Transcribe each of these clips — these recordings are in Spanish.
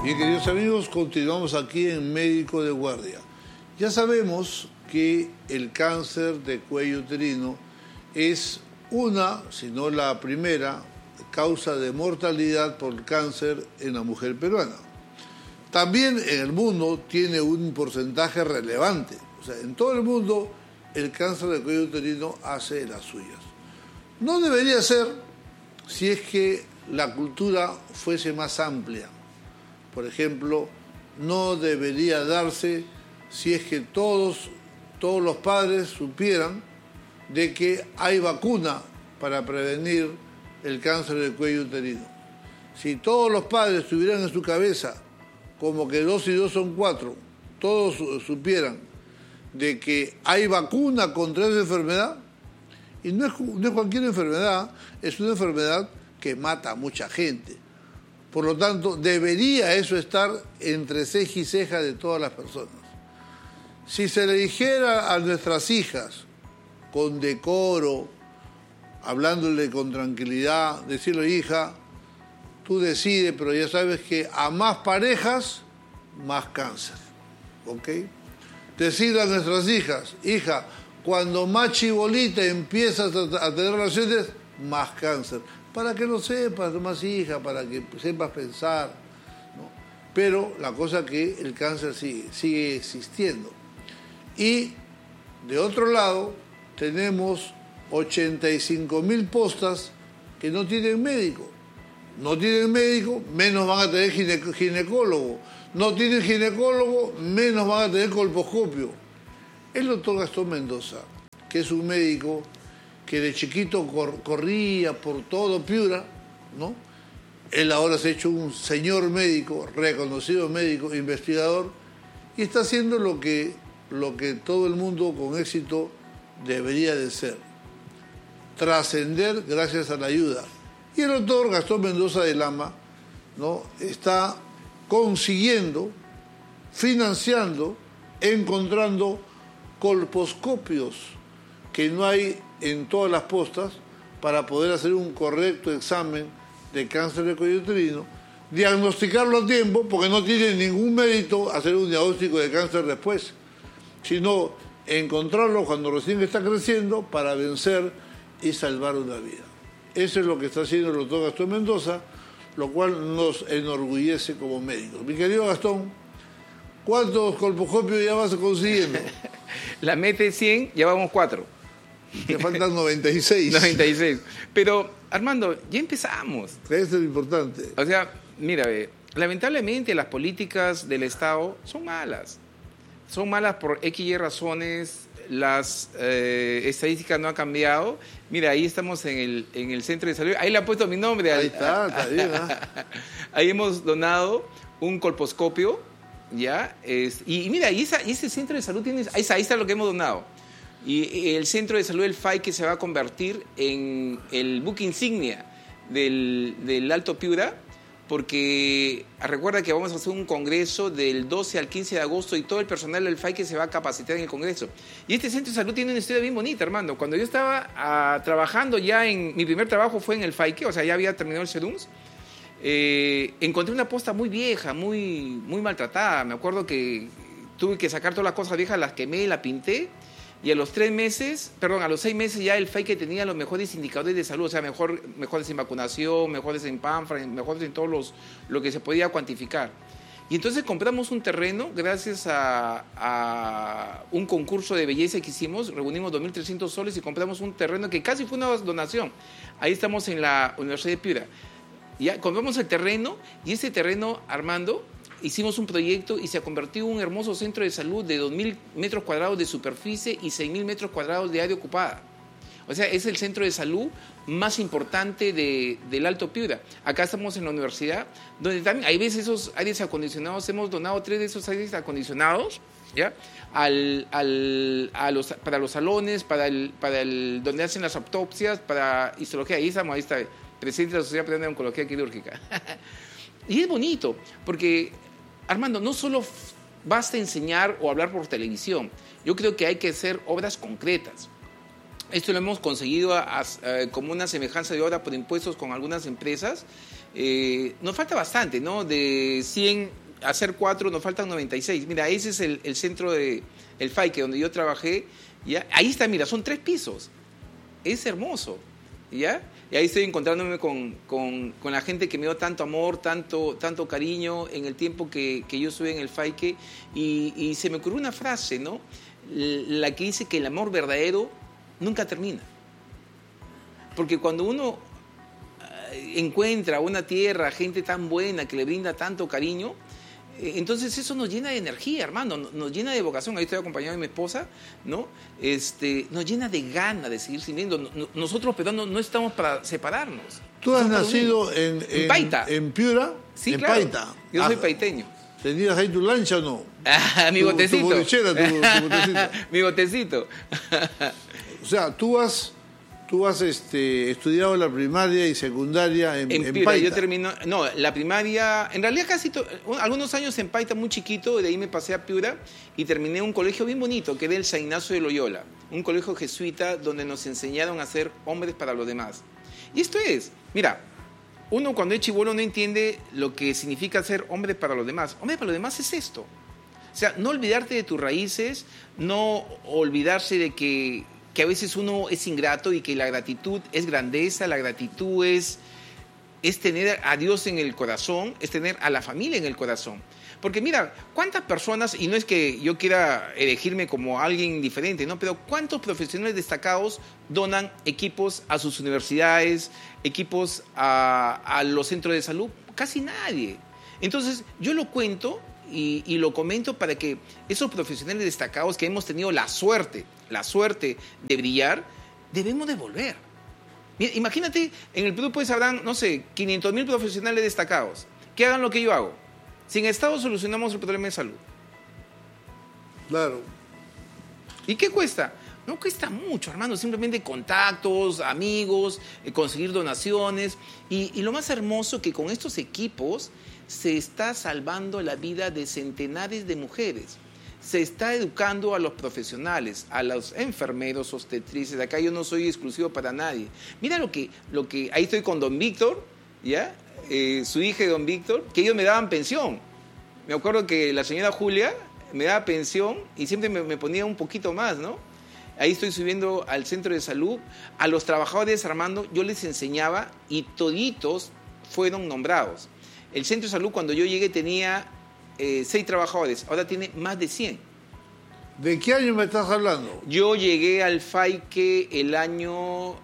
Bien, queridos amigos, continuamos aquí en Médico de Guardia. Ya sabemos que el cáncer de cuello uterino es una, si no la primera, causa de mortalidad por cáncer en la mujer peruana. También en el mundo tiene un porcentaje relevante. O sea, en todo el mundo el cáncer de cuello uterino hace las suyas. No debería ser si es que la cultura fuese más amplia. Por ejemplo, no debería darse si es que todos los padres supieran de que hay vacuna para prevenir el cáncer del cuello uterino. Si todos los padres tuvieran en su cabeza como que 2 y 2 son 4, todos supieran de que hay vacuna contra esa enfermedad, y no es cualquier enfermedad, es una enfermedad que mata a mucha gente. Por lo tanto, debería eso estar entre ceja y ceja de todas las personas. Si se le dijera a nuestras hijas, con decoro, hablándole con tranquilidad, decirle, hija, tú decides, pero ya sabes que a más parejas, más cáncer. ¿Ok? Decirle a nuestras hijas, hija, cuando más chibolita empiezas a tener relaciones, más cáncer. Para que lo sepas, más hija, para que sepas pensar, ¿no? Pero la cosa es que el cáncer sigue existiendo. Y de otro lado, tenemos 85.000 postas que no tienen médico. No tienen médico, menos van a tener ginecólogo. No tienen ginecólogo, menos van a tener colposcopio. El doctor Gastón Mendoza, que es un médico que de chiquito corría por todo Piura, ¿no? Él ahora se ha hecho un señor médico, reconocido médico, investigador, y está haciendo lo que todo el mundo con éxito debería de ser. Trascender gracias a la ayuda. Y el doctor Gastón Mendoza de Lama, ¿no? Está consiguiendo, financiando, encontrando colposcopios que no hay en todas las postas para poder hacer un correcto examen de cáncer de cuello uterino, diagnosticarlo a tiempo, porque no tiene ningún mérito hacer un diagnóstico de cáncer después, sino encontrarlo cuando recién está creciendo para vencer y salvar una vida. Eso es lo que está haciendo el doctor Gastón Mendoza, lo cual nos enorgullece como médicos. Mi querido Gastón, ¿cuántos colposcopios ya vas consiguiendo? La meta es 100, ya vamos 4. Te faltan 96. 96. Pero, Armando, ya empezamos. Eso es lo importante. O sea, mira, lamentablemente las políticas del Estado son malas. Son malas por X y razones. Las estadísticas no han cambiado. Mira, ahí estamos en el centro de salud. Ahí le han puesto mi nombre. Ahí está bien. Ahí hemos donado un colposcopio, ¿ya? Y mira, y ese centro de salud tiene... Ahí está lo que hemos donado. Y el centro de salud, el FAI, que se va a convertir en el buque insignia del Alto Piura, porque recuerda que vamos a hacer un congreso del 12 al 15 de agosto y todo el personal del FAI que se va a capacitar en el congreso. Y este centro de salud tiene una historia bien bonita, Armando. Cuando yo estaba trabajando ya mi primer trabajo fue en el FAIC, o sea, ya había terminado el SEDUNS, encontré una posta muy vieja, muy maltratada. Me acuerdo que tuve que sacar todas las cosas viejas, las quemé, la pinté. Y a los 6 meses ya el FAIC tenía los mejores indicadores de salud, o sea, mejores en vacunación, mejores en PANFRA, mejores en todos lo que se podía cuantificar. Y entonces compramos un terreno gracias a un concurso de belleza que hicimos, reunimos 2.300 soles y compramos un terreno que casi fue una donación. Ahí estamos en la Universidad de Piura. Ya compramos el terreno y ese terreno, Armando, hicimos un proyecto y se ha convertido en un hermoso centro de salud de 2.000 metros cuadrados de superficie y 6.000 metros cuadrados de área ocupada. O sea, es el centro de salud más importante del Alto Piura. Acá estamos en la universidad, donde también hay veces esos aires acondicionados. Hemos donado 3 de esos aires acondicionados, ¿ya? Para los salones, para donde hacen las autopsias, para histología. Ahí está, presidente de la Sociedad Peruana de Oncología Quirúrgica. Y es bonito, porque, Armando, no solo basta enseñar o hablar por televisión. Yo creo que hay que hacer obras concretas. Esto lo hemos conseguido como una semejanza de obra por impuestos con algunas empresas nos falta bastante, ¿no? De 100 a hacer 4 nos faltan 96. Mira, ese es el centro de el FAICE, donde yo trabajé. ¿Ya? Ahí está, mira, son 3 pisos. Es hermoso, ¿ya? Y ahí estoy encontrándome con la gente que me dio tanto amor, tanto cariño en el tiempo que yo estuve en el FAICE. Y se me ocurrió una frase, ¿no? La que dice que el amor verdadero nunca termina. Porque cuando uno encuentra una tierra, gente tan buena que le brinda tanto cariño, entonces eso nos llena de energía, hermano, nos llena de vocación. Ahí estoy acompañado de mi esposa, ¿no? Nos llena de ganas de seguir sirviendo. Nosotros peruanos no estamos para separarnos. ¿Tú has nacido en Paita? ¿En Piura? Sí, en claro. Paita. Yo soy paiteño. ¿Tenías ahí tu lancha o no? Mi botecito. Tu botellera, tu botecito. Mi botecito. O sea, tú has estudiado la primaria y secundaria en Piura, Paita. yo termino, no, la primaria, en realidad algunos años en Paita muy chiquito, de ahí me pasé a Piura y terminé un colegio bien bonito, que era el San Ignacio de Loyola, un colegio jesuita donde nos enseñaron a ser hombres para los demás. Y esto es, mira, uno cuando es chibolo no entiende lo que significa ser hombre para los demás. Hombre para los demás es esto. O sea, no olvidarte de tus raíces, no olvidarse de que a veces uno es ingrato y que la gratitud es grandeza, la gratitud es tener a Dios en el corazón, es tener a la familia en el corazón. Porque mira, ¿cuántas personas, y no es que yo quiera elegirme como alguien diferente, ¿no? Pero ¿cuántos profesionales destacados donan equipos a sus universidades, equipos a los centros de salud? Casi nadie. Entonces, yo lo cuento y lo comento para que esos profesionales destacados que hemos tenido la suerte de brillar, debemos de volver. Mira, imagínate, en el Perú pues habrán, no sé, 500,000 profesionales destacados que hagan lo que yo hago. Si en Estado solucionamos el problema de salud. Claro. ¿Y qué cuesta? No cuesta mucho, hermano, simplemente contactos, amigos, conseguir donaciones. Y lo más hermoso que con estos equipos se está salvando la vida de centenares de mujeres. Se está educando a los profesionales, a los enfermeros, obstetrices. Acá yo no soy exclusivo para nadie. Mira lo que ahí estoy con don Víctor, ¿ya? Su hija y don Víctor, que ellos me daban pensión. Me acuerdo que la señora Julia me daba pensión y siempre me ponía un poquito más, ¿no? Ahí estoy subiendo al centro de salud. A los trabajadores, Armando, yo les enseñaba y toditos fueron nombrados. El centro de salud, cuando yo llegué, tenía 6 trabajadores. Ahora tiene más de 100. ¿De qué año me estás hablando? Yo llegué al FAICE el año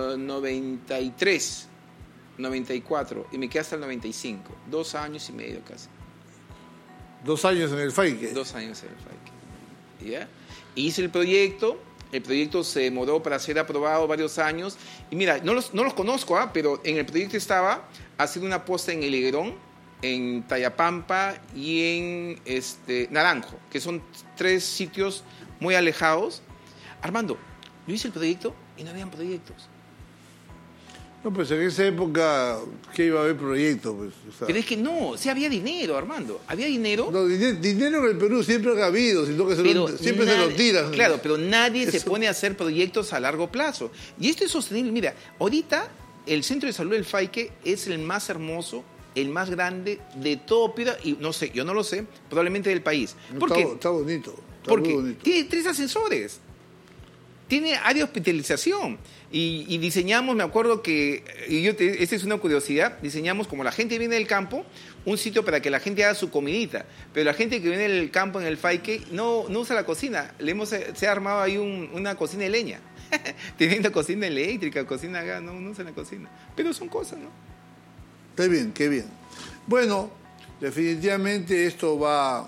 93, 94, y me quedé hasta el 95. 2 años y medio casi. 2 años en el FAICE. 2 años en el FAICE. ¿Ya? Hice el proyecto se demoró para ser aprobado varios años. Y mira, no los conozco, pero en el proyecto estaba hacer una posta en El Higuerón, en Tayapampa y en Naranjo, que son 3 sitios muy alejados. Armando, yo hice el proyecto y no habían proyectos. No, pues en esa época, ¿qué iba a haber proyectos? Pues, o sea, pero es que no, sí había dinero, Armando. Había dinero. No, dinero en el Perú siempre ha habido, sino que siempre se lo tiran. Claro, pero nadie se pone a hacer proyectos a largo plazo. Y esto es sostenible. Mira, ahorita el centro de salud del FAICE es el más hermoso, el más grande de todo Piura, y no sé, yo no lo sé, probablemente del país. ¿Por qué? Está bonito. Porque muy bonito. tiene 3 ascensores. Tiene área de hospitalización y diseñamos, me acuerdo que, esta es una curiosidad, diseñamos, como la gente viene del campo, un sitio para que la gente haga su comidita, pero la gente que viene del campo en el FAICE no usa la cocina, se ha armado ahí una cocina de leña, teniendo cocina eléctrica, cocina a gas, no usa la cocina, pero son cosas, ¿no? Qué bien. Bueno, definitivamente esto va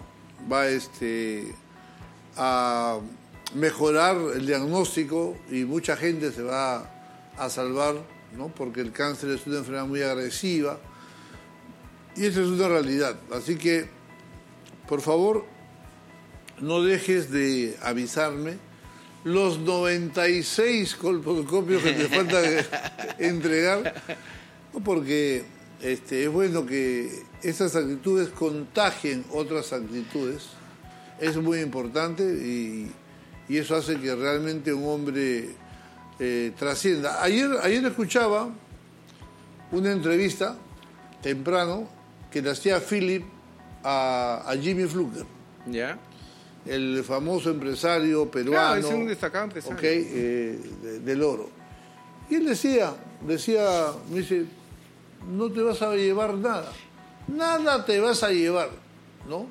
a mejorar el diagnóstico y mucha gente se va a salvar, ¿no? Porque el cáncer es una enfermedad muy agresiva y esa es una realidad. Así que, por favor, no dejes de avisarme los 96 colposcopios que te falta entregar, ¿no? Porque es bueno que esas actitudes contagien otras actitudes. Es muy importante y eso hace que realmente un hombre trascienda. Ayer escuchaba una entrevista temprano que le hacía Philip a Jimmy Fluker. ¿Ya? El famoso empresario peruano. Claro, es un destacado empresario. Okay, del oro. Y él decía, me dice, no te vas a llevar nada te vas a llevar, ¿no?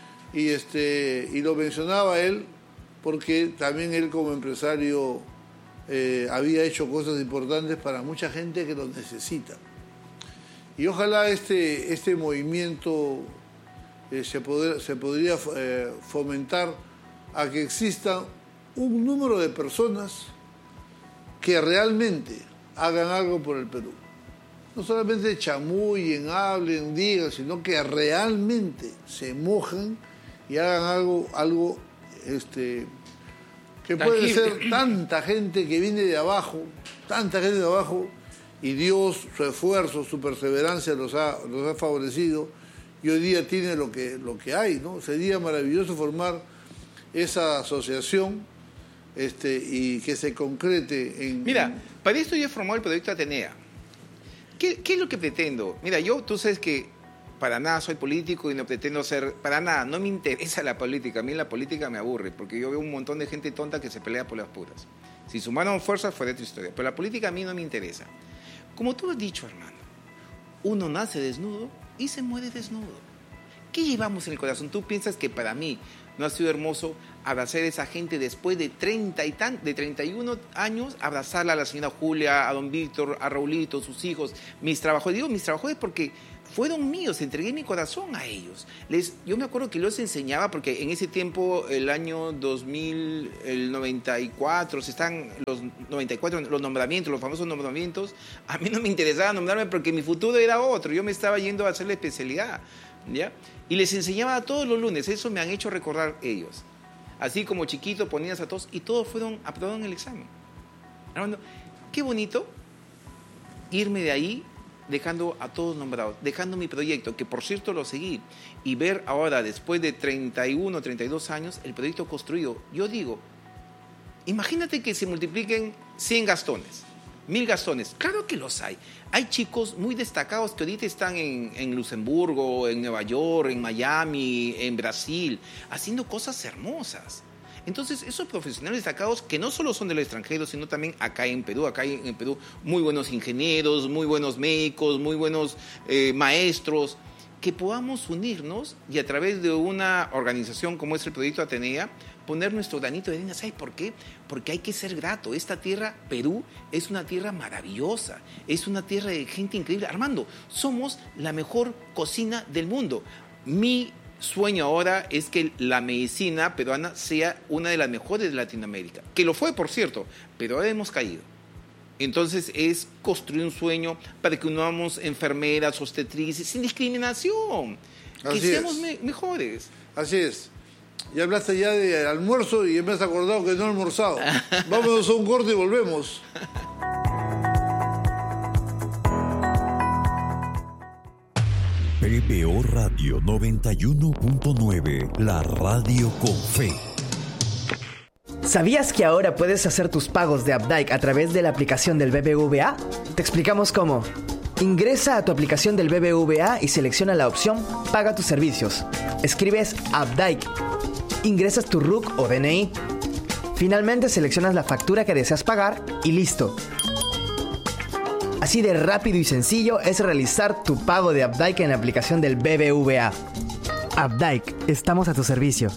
Y lo mencionaba él porque también él como empresario había hecho cosas importantes para mucha gente que lo necesita. Y ojalá este movimiento se podría fomentar a que exista un número de personas que realmente hagan algo por el Perú. No solamente chamullen, hablen, digan, sino que realmente se mojen y hagan algo que puede ser tanta gente que viene de abajo, y Dios, su esfuerzo, su perseverancia los ha favorecido, y hoy día tiene lo que hay, ¿no? Sería maravilloso formar esa asociación y que se concrete en... Mira, para esto yo he formado el proyecto Atenea. ¿Qué es lo que pretendo? Mira, tú sabes que para nada soy político y no pretendo ser... Para nada, no me interesa la política. A mí la política me aburre, porque yo veo un montón de gente tonta que se pelea por las puras. Si sumaron fuerzas fue de otra historia, pero la política a mí no me interesa. Como tú has dicho, hermano, uno nace desnudo y se muere desnudo. ¿Qué llevamos en el corazón? ¿Tú piensas que para mí no ha sido hermoso abrazar a esa gente después de 31 años, abrazarla a la señora Julia, a don Víctor, a Raulito, sus hijos, mis trabajadores? Digo mis trabajadores porque fueron míos, entregué mi corazón a ellos. Yo me acuerdo que los enseñaba porque en ese tiempo, el año 2000, el 94, los nombramientos, los famosos nombramientos. A mí no me interesaba nombrarme porque mi futuro era otro. Yo me estaba yendo a hacer la especialidad, ¿ya? Y les enseñaba todos los lunes. Eso me han hecho recordar ellos. Así como chiquito ponías a todos y todos fueron aprobados en el examen. Hermano, qué bonito irme de ahí dejando a todos nombrados, dejando mi proyecto, que por cierto lo seguí, y ver ahora, después de 31, 32 años, el proyecto construido. Yo digo, imagínate que se multipliquen 100 Gastones, 1000 Gastones. Claro que los hay. Hay chicos muy destacados que ahorita están en Luxemburgo, en Nueva York, en Miami, en Brasil, haciendo cosas hermosas. Entonces, esos profesionales destacados que no solo son del extranjero, sino también acá en Perú, muy buenos ingenieros, muy buenos médicos, muy buenos maestros, que podamos unirnos y a través de una organización como es el Proyecto Atenea, poner nuestro granito de arena. ¿Sabes por qué? Porque hay que ser grato. Esta tierra, Perú, es una tierra maravillosa, es una tierra de gente increíble. Armando, somos la mejor cocina del mundo. Mi sueño ahora es que la medicina peruana sea una de las mejores de Latinoamérica, que lo fue, por cierto, pero ahora hemos caído. Entonces es construir un sueño para que unamos enfermeras, obstetrices, sin discriminación, que seamos mejores. Así es. Ya hablaste ya de almuerzo y me has acordado que no he almorzado. Vámonos a un corte y volvemos. PBO Radio 91.9, la radio con fe. ¿Sabías que ahora puedes hacer tus pagos de Updike a través de la aplicación del BBVA? Te explicamos cómo. Ingresa a tu aplicación del BBVA y selecciona la opción Paga tus servicios. Escribes Updike. Ingresas tu RUC o DNI. Finalmente seleccionas la factura que deseas pagar y listo. Así de rápido y sencillo es realizar tu pago de Updike en la aplicación del BBVA. Updike, estamos a tu servicio.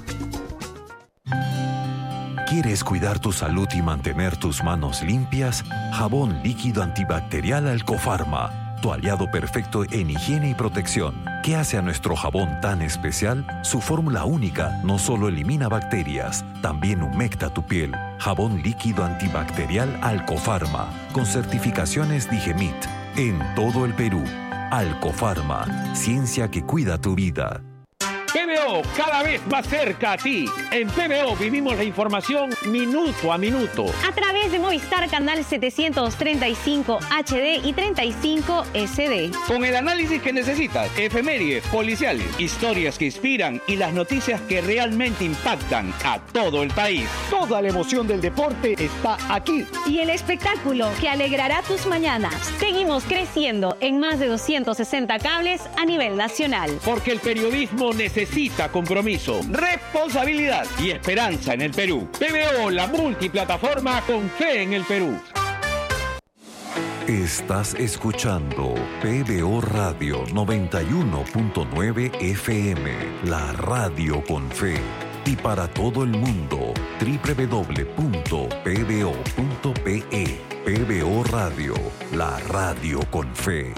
¿Quieres cuidar tu salud y mantener tus manos limpias? Jabón líquido antibacterial Alcofarma, tu aliado perfecto en higiene y protección. ¿Qué hace a nuestro jabón tan especial? Su fórmula única no solo elimina bacterias, también humecta tu piel. Jabón líquido antibacterial Alcofarma, con certificaciones Digemit, en todo el Perú. Alcofarma, ciencia que cuida tu vida. PBO, cada vez más cerca a ti. En PBO vivimos la información minuto a minuto. A través de Movistar Canal 735 HD y 35 SD. Con el análisis que necesitas, efemérides, policiales, historias que inspiran y las noticias que realmente impactan a todo el país. Toda la emoción del deporte está aquí. Y el espectáculo que alegrará tus mañanas. Seguimos creciendo en más de 260 cables a nivel nacional. Porque el periodismo necesita compromiso, responsabilidad y esperanza en el Perú. PBO, la multiplataforma con fe en el Perú. Estás escuchando PBO Radio 91.9 FM, la radio con fe. Y para todo el mundo, www.pbo.pe. PBO Radio, la radio con fe.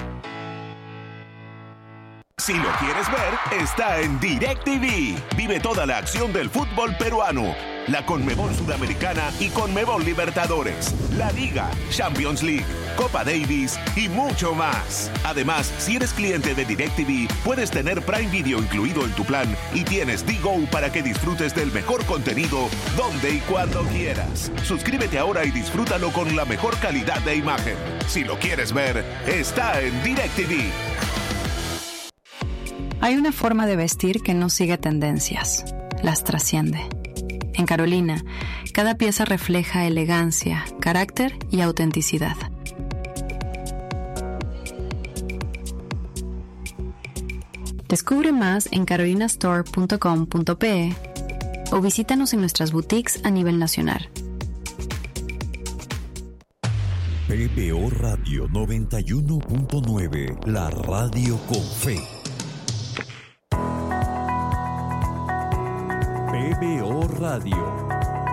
Si lo quieres ver, está en DirecTV. Vive toda la acción del fútbol peruano, la Conmebol Sudamericana y Conmebol Libertadores, la Liga, Champions League, Copa Davis y mucho más. Además, si eres cliente de DirecTV, puedes tener Prime Video incluido en tu plan y tienes D-Go para que disfrutes del mejor contenido donde y cuando quieras. Suscríbete ahora y disfrútalo con la mejor calidad de imagen. Si lo quieres ver, está en DirecTV. Hay una forma de vestir que no sigue tendencias, las trasciende. En Carolina, cada pieza refleja elegancia, carácter y autenticidad. Descubre más en carolinastore.com.pe o visítanos en nuestras boutiques a nivel nacional. PBO Radio 91.9, la radio con fe. PBO Radio.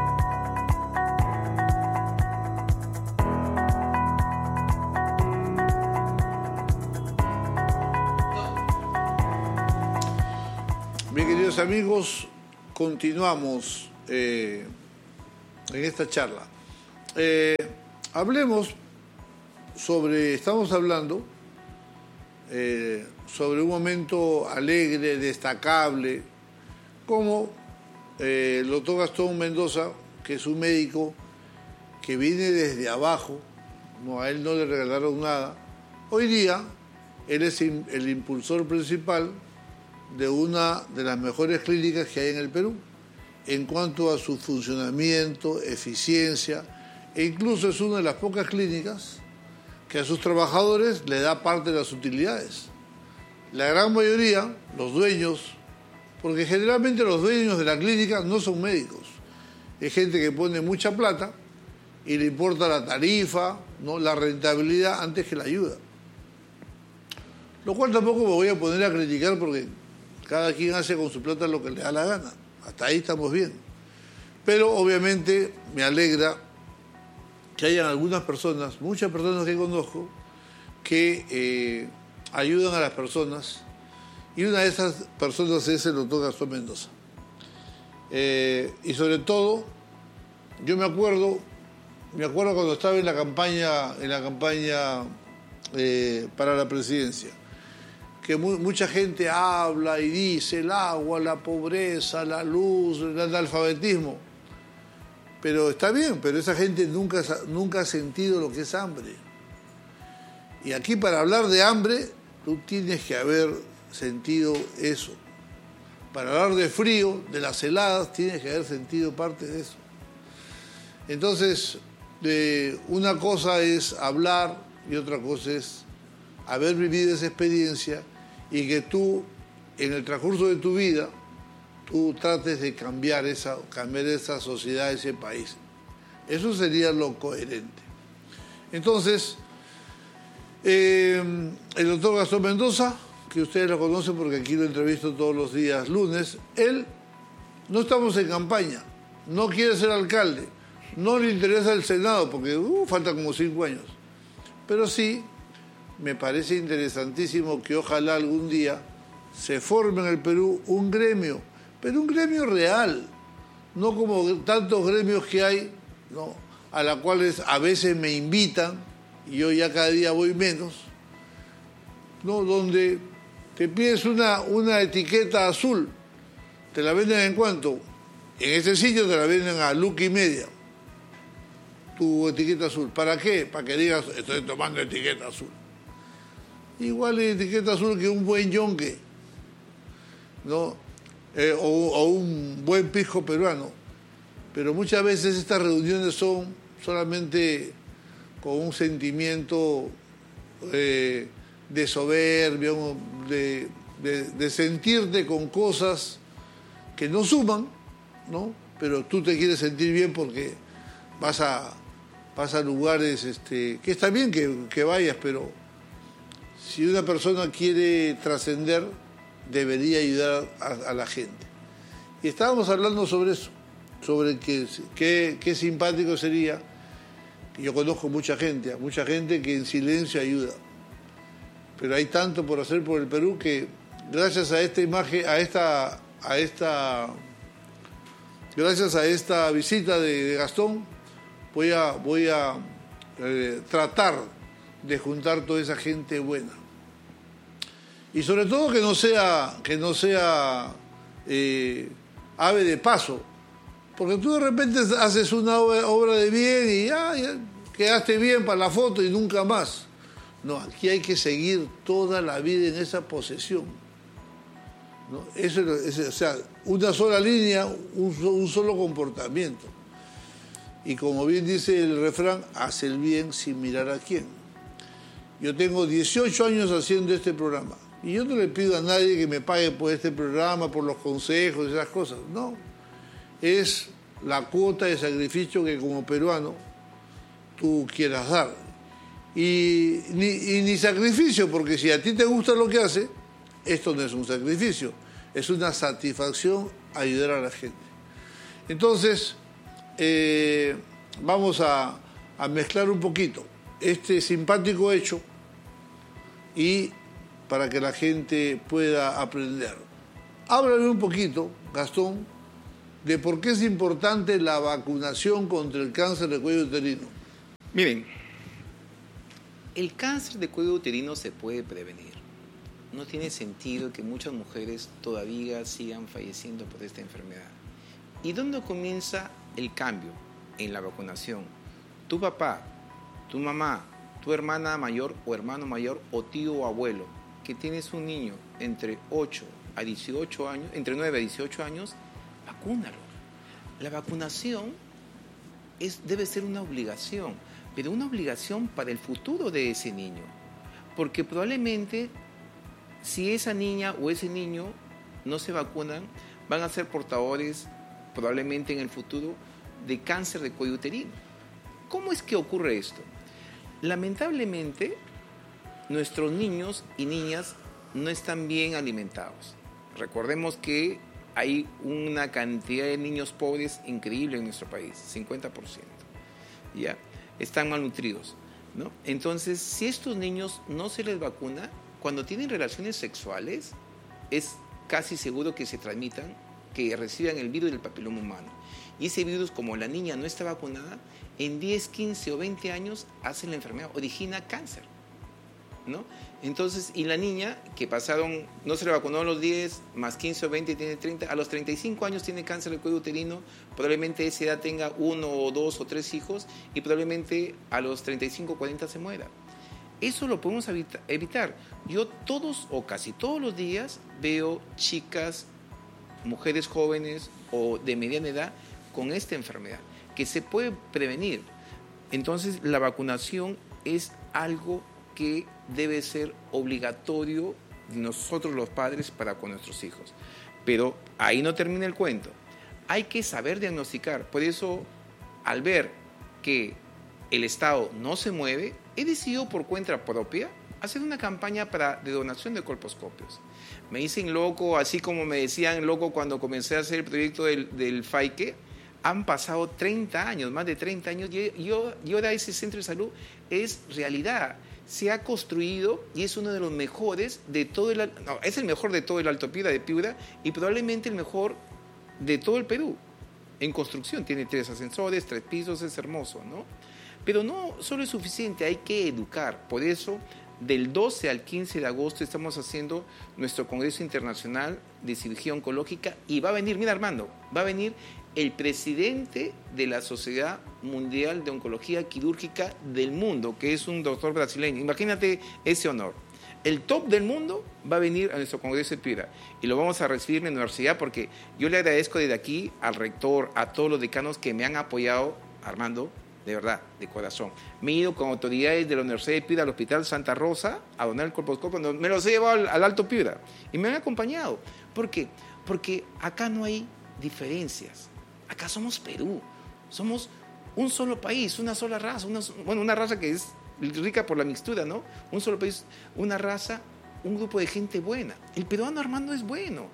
Bien, queridos amigos, continuamos en esta charla. Estamos hablando sobre un momento alegre, destacable, como el doctor Gastón Mendoza, que es un médico que viene desde abajo, a él no le regalaron nada. Hoy día, él es el impulsor principal de una de las mejores clínicas que hay en el Perú, en cuanto a su funcionamiento, eficiencia, e incluso es una de las pocas clínicas que a sus trabajadores le da parte de las utilidades. La gran mayoría, los dueños, porque generalmente los dueños de la clínica no son médicos, es gente que pone mucha plata y le importa la tarifa, ¿no?, la rentabilidad antes que la ayuda. Lo cual tampoco me voy a poner a criticar porque cada quien hace con su plata lo que le da la gana. Hasta ahí estamos bien. Pero obviamente me alegra que hayan algunas personas, muchas personas que conozco, que ayudan a las personas. Y una de esas personas es el doctor Gastón Mendoza. Y sobre todo, yo me acuerdo cuando estaba en la campaña para la presidencia, que mucha gente habla y dice el agua, la pobreza, la luz, el analfabetismo. Pero está bien, pero esa gente nunca ha sentido lo que es hambre. Y aquí, para hablar de hambre, tú tienes que haber sentido eso. Para hablar de frío, de las heladas, tienes que haber sentido parte de eso. Entonces, una cosa es hablar y otra cosa es haber vivido esa experiencia y que tú, en el transcurso de tu vida, tú trates de cambiar esa sociedad, ese país. Eso sería lo coherente. Entonces, el doctor Gastón Mendoza, que ustedes lo conocen porque aquí lo entrevisto todos los días lunes, él, no estamos en campaña, no quiere ser alcalde, no le interesa el Senado porque falta como 5 años. Pero sí, me parece interesantísimo que ojalá algún día se forme en el Perú un gremio, pero un gremio real, no como tantos gremios que hay, ¿no?, a los cuales a veces me invitan y yo ya cada día voy menos, ¿no?, donde te pides una etiqueta azul ¿Te la venden en cuánto? En este sitio te la venden a $1.50. Tu etiqueta azul. ¿Para qué? Para que digas, estoy tomando etiqueta azul. Igual es etiqueta azul que un buen yonque, ¿no? O un buen pisco peruano. Pero muchas veces estas reuniones son solamente con un sentimiento de soberbia, de sentirte con cosas que no suman, ¿no? Pero tú te quieres sentir bien porque vas a lugares que está bien que vayas, pero si una persona quiere trascender, debería ayudar a la gente. Y estábamos hablando sobre eso, sobre qué simpático sería. Yo conozco mucha gente que en silencio ayuda. Pero hay tanto por hacer por el Perú que gracias a esta imagen, gracias a esta visita de Gastón, voy a tratar de juntar toda esa gente buena. Y sobre todo que no sea ave de paso. Porque tú de repente haces una obra de bien y ya quedaste bien para la foto y nunca más. No, aquí hay que seguir toda la vida en esa posesión, ¿no? O sea, una sola línea, un solo comportamiento. Y como bien dice el refrán, haz el bien sin mirar a quién. Yo tengo 18 años haciendo este programa y yo no le pido a nadie que me pague por este programa, por los consejos y esas cosas. No, es la cuota de sacrificio que como peruano tú quieras dar. Y ni sacrificio, porque si a ti te gusta lo que hace, esto no es un sacrificio, es una satisfacción ayudar a la gente. Entonces, vamos a mezclar un poquito este simpático hecho y para que la gente pueda aprender. Háblame un poquito, Gastón, de por qué es importante la vacunación contra el cáncer de cuello uterino. Miren, el cáncer de cuello uterino se puede prevenir. No tiene sentido que muchas mujeres todavía sigan falleciendo por esta enfermedad. ¿Y dónde comienza el cambio? En la vacunación. Tu papá, tu mamá, tu hermana mayor o hermano mayor o tío o abuelo, que tienes un niño entre 8 a 18 años, entre 9 a 18 años, vacúnalo. La vacunación debe ser una obligación, pero una obligación para el futuro de ese niño. Porque probablemente si esa niña o ese niño no se vacunan, van a ser portadores probablemente en el futuro de cáncer de cuello uterino. ¿Cómo es que ocurre esto? Lamentablemente, nuestros niños y niñas no están bien alimentados. Recordemos que hay una cantidad de niños pobres increíble en nuestro país, 50%. ¿Ya? Están malnutridos, ¿no? Entonces, si estos niños no se les vacuna, cuando tienen relaciones sexuales, es casi seguro que se transmitan, que reciban el virus del papiloma humano. Y ese virus, como la niña no está vacunada, en 10, 15 o 20 años hace la enfermedad, origina cáncer, ¿no? Entonces, y la niña que no se le vacunó a los 10, más 15 o 20, tiene 30, a los 35 años tiene cáncer de cuello uterino, probablemente a esa edad tenga 1 o 2 o 3 hijos y probablemente a los 35 o 40 se muera. Eso lo podemos evitar. Yo todos o casi todos los días veo chicas, mujeres jóvenes o de mediana edad con esta enfermedad, que se puede prevenir. Entonces, la vacunación es algo que debe ser obligatorio de nosotros los padres para con nuestros hijos. Pero ahí no termina el cuento. Hay que saber diagnosticar. Por eso, al ver que el Estado no se mueve, he decidido por cuenta propia hacer una campaña de donación de colposcopios. Me dicen loco, así como me decían loco cuando comencé a hacer el proyecto del FAICE. Han pasado 30 años, más de 30 años, y ahora ese centro de salud es realidad. Se ha construido y es uno de los mejores de es el mejor de todo el Alto Piura de Piura y probablemente el mejor de todo el Perú. En construcción, tiene 3 ascensores, 3 pisos, es hermoso, ¿no? Pero no solo es suficiente, hay que educar. Por eso Del 12 al 15 de agosto estamos haciendo nuestro Congreso Internacional de Cirugía Oncológica y va a venir, mira Armando, va a venir el presidente de la Sociedad Mundial de Oncología Quirúrgica del mundo, que es un doctor brasileño. Imagínate ese honor. El top del mundo va a venir a nuestro Congreso de Piura y lo vamos a recibir en la universidad porque yo le agradezco desde aquí al rector, a todos los decanos que me han apoyado, Armando, de verdad, de corazón. Me he ido con autoridades de la Universidad de Piura al Hospital Santa Rosa a donar el colposcopio, me los he llevado al Alto Piura y me han acompañado. ¿Por qué? Porque acá no hay diferencias. Acá somos Perú, somos un solo país, una sola raza, una raza que es rica por la mixtura, ¿no? Un solo país, una raza, un grupo de gente buena. El peruano, Armando, es bueno.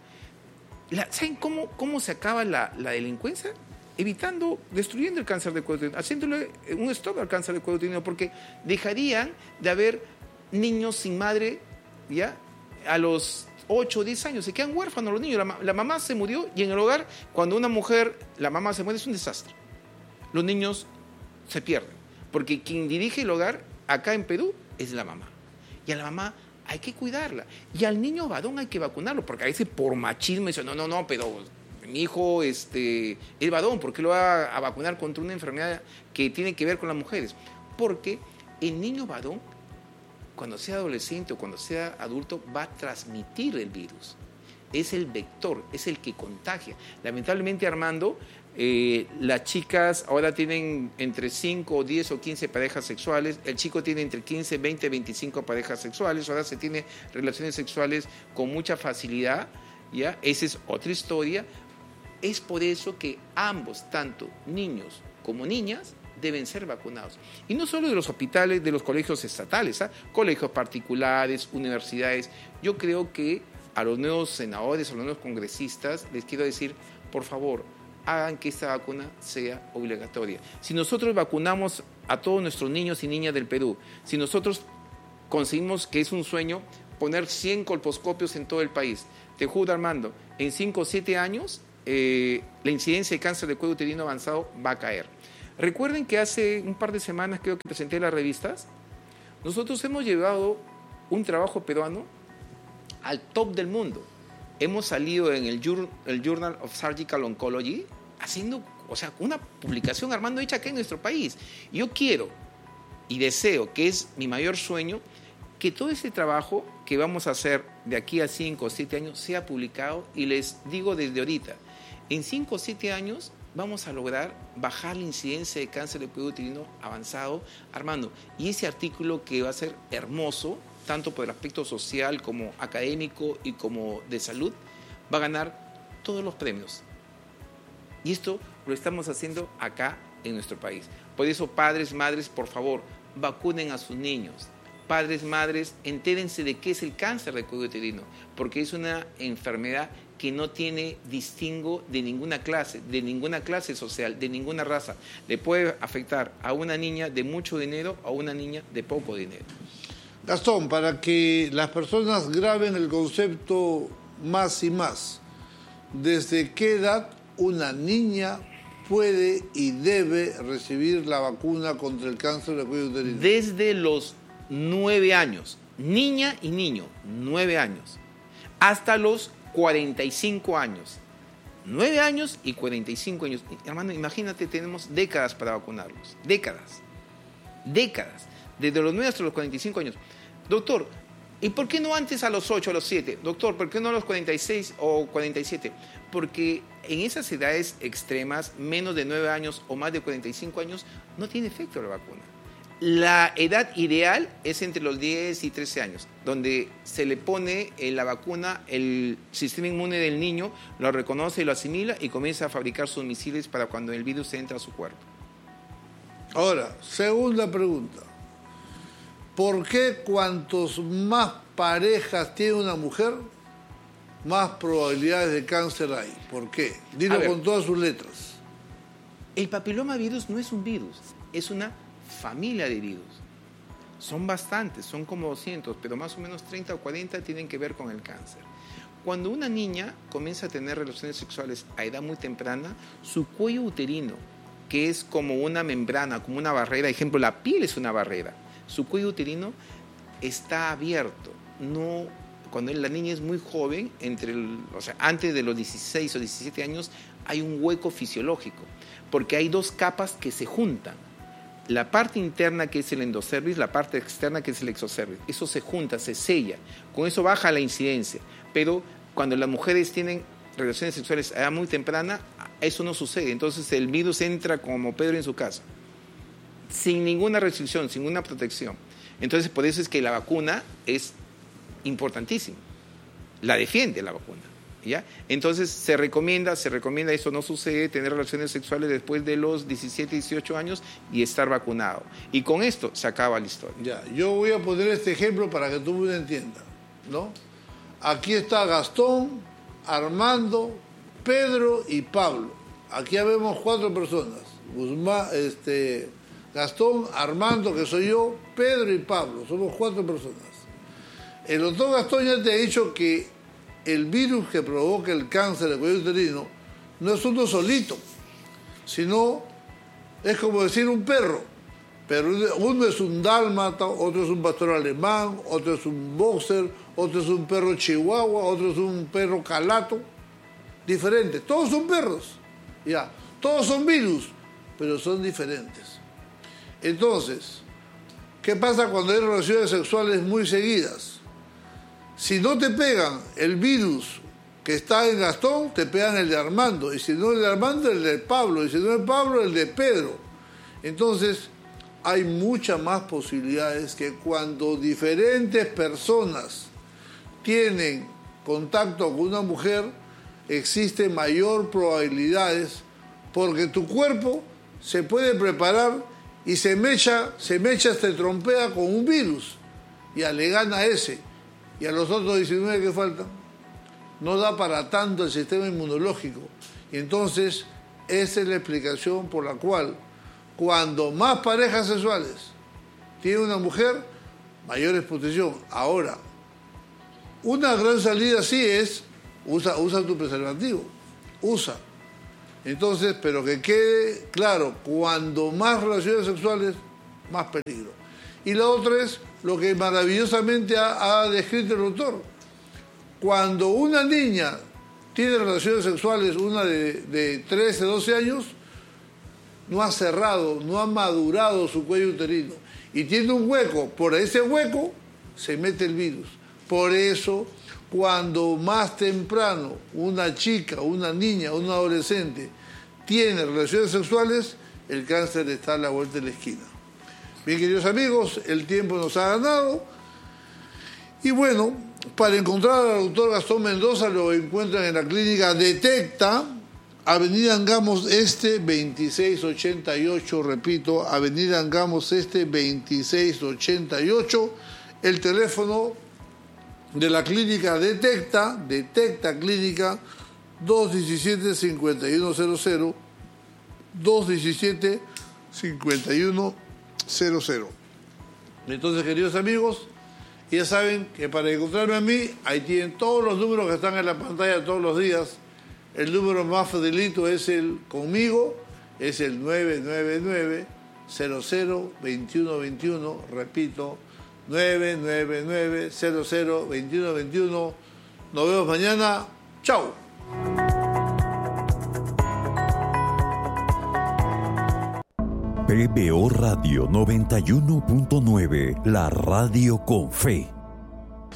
¿Saben cómo se acaba la delincuencia? Destruyendo el cáncer de cuello uterino, haciéndole un stop al cáncer de cuello uterino, porque dejarían de haber niños sin madre, ¿ya? A los 8 o 10 años, se quedan huérfanos los niños. La mamá se murió y en el hogar, cuando una mujer, la mamá se muere, es un desastre. Los niños se pierden, porque quien dirige el hogar acá en Perú es la mamá. Y a la mamá hay que cuidarla. Y al niño varón hay que vacunarlo, porque a veces por machismo dicen, no, pero mi hijo es varón, ¿por qué lo va a vacunar contra una enfermedad que tiene que ver con las mujeres? Porque el niño varón, cuando sea adolescente o cuando sea adulto, va a transmitir el virus. Es el vector, es el que contagia. Lamentablemente, Armando, las chicas ahora tienen entre 5, 10 o 15 parejas sexuales, el chico tiene entre 15, 20, 25 parejas sexuales, ahora se tiene relaciones sexuales con mucha facilidad, ¿ya? Esa es otra historia. Es por eso que ambos, tanto niños como niñas, deben ser vacunados. Y no solo de los hospitales, de los colegios estatales, colegios particulares, universidades. Yo creo que a los nuevos senadores, a los nuevos congresistas, les quiero decir, por favor, hagan que esta vacuna sea obligatoria. Si nosotros vacunamos a todos nuestros niños y niñas del Perú, si nosotros conseguimos, que es un sueño, poner 100 colposcopios en todo el país, te juro, Armando, en 5 o 7 años, la incidencia de cáncer de cuello uterino avanzado va a caer. Recuerden que hace un par de semanas, creo que presenté las revistas, nosotros hemos llevado un trabajo peruano al top del mundo. Hemos salido en el Journal of Surgical Oncology haciendo, una publicación, Armando, hecha aquí en nuestro país. Yo quiero y deseo, que es mi mayor sueño, que todo ese trabajo que vamos a hacer de aquí a 5 o 7 años sea publicado, y les digo desde ahorita, en 5 o 7 años vamos a lograr bajar la incidencia de cáncer de cuello uterino avanzado, Armando. Y ese artículo, que va a ser hermoso, tanto por el aspecto social como académico y como de salud, va a ganar todos los premios. Y esto lo estamos haciendo acá en nuestro país. Por eso, padres, madres, por favor, vacunen a sus niños. Padres, madres, entérense de qué es el cáncer de cuello uterino, porque es una enfermedad que no tiene distingo de ninguna clase social, de ninguna raza. Le puede afectar a una niña de mucho dinero o a una niña de poco dinero. Gastón, para que las personas graben el concepto más y más, ¿desde qué edad una niña puede y debe recibir la vacuna contra el cáncer de cuello uterino? Desde los 9 años, niña y niño, 9 años, hasta los 45 años. 9 años y 45 años. Hermano, imagínate, tenemos décadas para vacunarlos. Décadas. Desde los 9 hasta los 45 años. Doctor, ¿y por qué no antes a los 8, a los 7? Doctor, ¿por qué no a los 46 o 47? Porque en esas edades extremas, menos de 9 años o más de 45 años, no tiene efecto la vacuna. La edad ideal es entre los 10 y 13 años, donde se le pone la vacuna, el sistema inmune del niño lo reconoce y lo asimila y comienza a fabricar sus misiles para cuando el virus entra a su cuerpo. Ahora, segunda pregunta. ¿Por qué cuantos más parejas tiene una mujer, más probabilidades de cáncer hay? ¿Por qué? Dilo con todas sus letras. El papilomavirus no es un virus, es una familia de virus. Son bastantes, son como 200, pero más o menos 30 o 40 tienen que ver con el cáncer. Cuando una niña comienza a tener relaciones sexuales a edad muy temprana, su cuello uterino, que es como una membrana, como una barrera, ejemplo, la piel es una barrera, su cuello uterino está abierto. No, cuando la niña es muy joven, antes de los 16 o 17 años, hay un hueco fisiológico, porque hay dos capas que se juntan. La parte interna, que es el endocervix, la parte externa, que es el exocervix. Eso se junta, se sella. Con eso baja la incidencia. Pero cuando las mujeres tienen relaciones sexuales a edad muy temprana, eso no sucede. Entonces el virus entra como Pedro en su casa, sin ninguna restricción, sin ninguna protección. Entonces por eso es que la vacuna es importantísima. La defiende la vacuna, ¿ya? Entonces se recomienda, eso no sucede, tener relaciones sexuales después de los 17, 18 años y estar vacunado. Y con esto se acaba la historia. Ya, yo voy a poner este ejemplo para que tú me entiendas, ¿no? Aquí está Gastón, Armando, Pedro y Pablo. Aquí ya vemos 4 personas. Gastón, Armando, que soy yo, Pedro y Pablo. Somos 4 personas. El doctor Gastón ya te ha dicho que el virus que provoca el cáncer de cuello uterino no es uno solito, sino es como decir un perro. Pero uno es un dálmata, otro es un pastor alemán, otro es un boxer, otro es un perro chihuahua, otro es un perro calato. Diferentes. Todos son perros. Ya. Todos son virus, pero son diferentes. Entonces, ¿qué pasa cuando hay relaciones sexuales muy seguidas? Si no te pegan el virus que está en Gastón, te pegan el de Armando. Y si no el de Armando, el de Pablo. Y si no el de Pablo, el de Pedro. Entonces, hay muchas más posibilidades que cuando diferentes personas tienen contacto con una mujer, existe mayor probabilidades porque tu cuerpo se puede preparar y se trompea con un virus. Ya le gana ese. Y a los otros 19 que faltan, no da para tanto el sistema inmunológico. Y entonces, esa es la explicación por la cual, cuando más parejas sexuales tiene una mujer, mayor exposición. Ahora, una gran salida sí es, usa tu preservativo, usa. Entonces, pero que quede claro, cuando más relaciones sexuales, más peligro. Y la otra es lo que maravillosamente ha descrito el doctor. Cuando una niña tiene relaciones sexuales, una de 13, 12 años, no ha cerrado, no ha madurado su cuello uterino y tiene un hueco, por ese hueco se mete el virus. Por eso, cuando más temprano una chica, una niña, un adolescente tiene relaciones sexuales, el cáncer está a la vuelta de la esquina. Bien, queridos amigos, el tiempo nos ha ganado. Y bueno, para encontrar al doctor Gastón Mendoza lo encuentran en la clínica Detecta, Avenida Angamos Este 2688, repito, Avenida Angamos Este 2688. El teléfono de la clínica Detecta Clínica 217-5100, 217-5100. Entonces, queridos amigos, ya saben que para encontrarme a mí, ahí tienen todos los números que están en la pantalla todos los días. El número más facilito es conmigo, es el 999-00-2121, repito, 999-00-2121. Nos vemos mañana. ¡Chao! PBO Radio 91.9, la radio con fe.